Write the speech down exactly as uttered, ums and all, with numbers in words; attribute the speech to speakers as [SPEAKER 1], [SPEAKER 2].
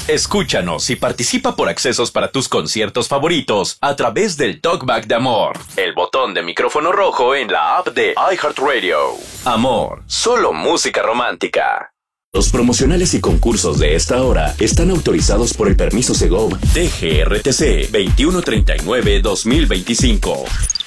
[SPEAKER 1] Escúchanos y participa por accesos para tus conciertos favoritos a través del Talkback de Amor, el botón de micrófono rojo en la app de iHeartRadio. Amor, solo música romántica. Los promocionales y concursos de esta hora están autorizados por el permiso Segov D G R T C veintiuno treinta y nueve guión dos mil veinticinco.